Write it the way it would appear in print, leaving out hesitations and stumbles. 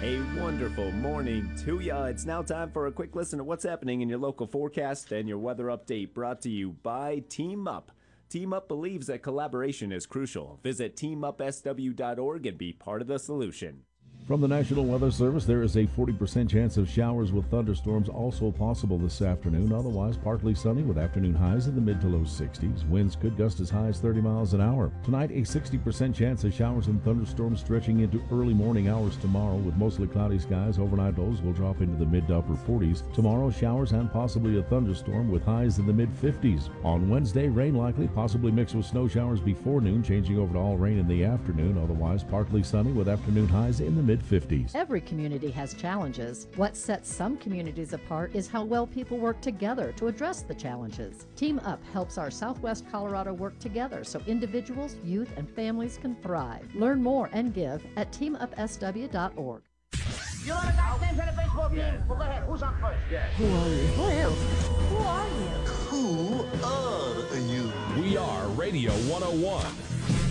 A wonderful morning to ya. It's now time for a quick listen to what's happening in your local forecast and your weather update, brought to you by Team Up. Team Up believes that collaboration is crucial. Visit teamupsw.org and be part of the solution. From the National Weather Service, there is a 40% chance of showers with thunderstorms also possible this afternoon. Otherwise, partly sunny with afternoon highs in the mid to low 60s. Winds could gust as high as 30 miles an hour. Tonight, a 60% chance of showers and thunderstorms stretching into early morning hours tomorrow with mostly cloudy skies. Overnight lows will drop into the mid to upper 40s. Tomorrow, showers and possibly a thunderstorm with highs in the mid 50s. On Wednesday, rain likely, possibly mixed with snow showers before noon, changing over to all rain in the afternoon. Otherwise, partly sunny with afternoon highs in the mid 50s. Every community has challenges. What sets some communities apart is how well people work together to address the challenges. Team Up helps our Southwest Colorado work together so individuals, youth, and families can thrive. Learn more and give at teamupsw.org. You know the guy's names in the baseball game? Well, go ahead. Who's on first? Yeah. Who are you? Who am I? Who are you? Who are you? We are Radio 101.